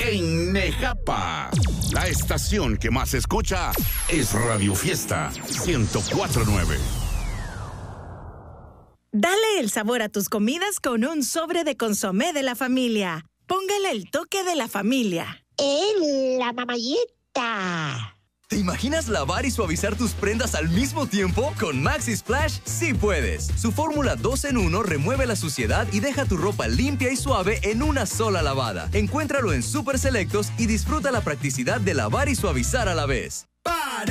en Nejapa. La estación que más se escucha es Radio Fiesta 104.9. Dale el sabor a tus comidas con un sobre de consomé de la familia. Póngale el toque de la familia. La mamayeta. ¿Te imaginas lavar y suavizar tus prendas al mismo tiempo? Con Maxi Splash sí puedes. Su fórmula 2 en 1 remueve la suciedad y deja tu ropa limpia y suave en una sola lavada. Encuéntralo en Super Selectos y disfruta la practicidad de lavar y suavizar a la vez.